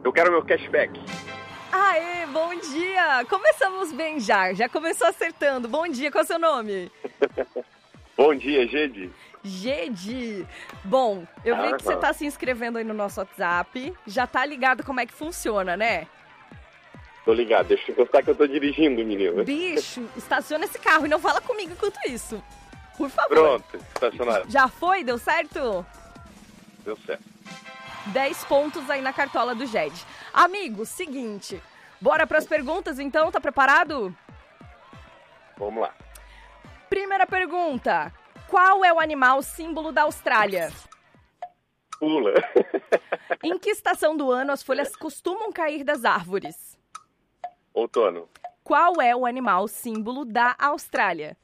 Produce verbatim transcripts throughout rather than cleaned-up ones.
Eu quero meu cashback. Aê, bom dia! Começamos bem já, já começou acertando. Bom dia, qual é o seu nome? Bom dia, Gede. Gede. Bom, eu vi Ah, que você tá se inscrevendo aí no nosso WhatsApp. Já tá ligado como é que funciona, né? Tô ligado, deixa eu constar que eu tô dirigindo, menino. Bicho, estaciona esse carro e não fala comigo enquanto isso. Por favor. Pronto, estacionado. Já foi? Deu certo? Deu certo. dez pontos aí na cartola do Gede. Amigo, seguinte. Bora pras perguntas então, tá preparado? Vamos lá. Primeira pergunta. Qual é o animal símbolo da Austrália? Pula. Em que estação do ano as folhas costumam cair das árvores? Outono. Qual é o animal símbolo da Austrália?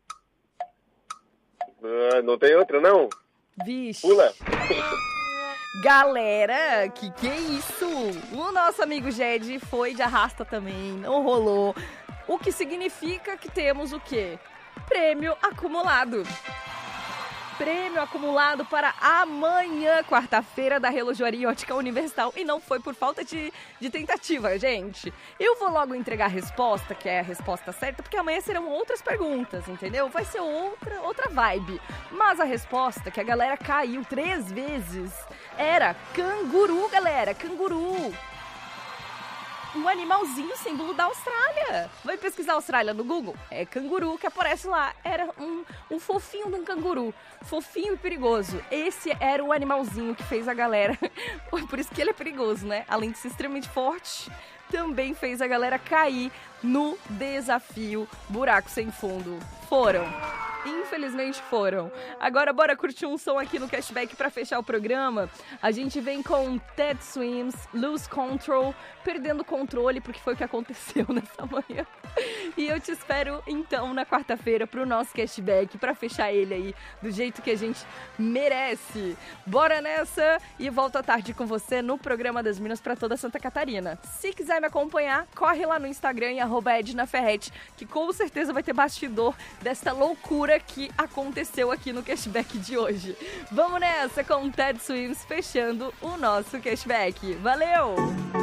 Ah, não tem outra, não? Vixe. Pula. Galera, que que é isso? O nosso amigo Gede foi de arrasta também, não rolou. O que significa que temos o quê? Prêmio acumulado. Prêmio acumulado para amanhã, quarta-feira, da Relojoaria Ótica Universal. E não foi por falta de, de tentativa, gente. Eu vou logo entregar a resposta, que é a resposta certa, porque amanhã serão outras perguntas, entendeu? Vai ser outra, outra vibe. Mas a resposta, que a galera caiu três vezes, era canguru, galera, canguru. Um animalzinho símbolo da Austrália. Vai pesquisar Austrália no Google? É canguru que aparece lá. Era um, um fofinho de um canguru. Fofinho e perigoso. Esse era o animalzinho que fez a galera... Por isso que ele é perigoso, né? Além de ser extremamente forte, também fez a galera cair no desafio Buraco Sem Fundo. Foram. Infelizmente foram. Agora bora curtir um som aqui no Cashback pra fechar o programa. A gente vem com Ted Swims, Lose Control, perdendo o controle, porque foi o que aconteceu nessa manhã. E eu te espero então na quarta-feira pro nosso Cashback, pra fechar ele aí do jeito que a gente merece. Bora nessa e volto à tarde com você no programa das Minas pra toda Santa Catarina. Se quiser me acompanhar, corre lá no Instagram em arroba Edna Ferretti, que com certeza vai ter bastidor desta loucura que aconteceu aqui no Cashback de hoje. Vamos nessa com o Ted Swims fechando o nosso Cashback. Valeu!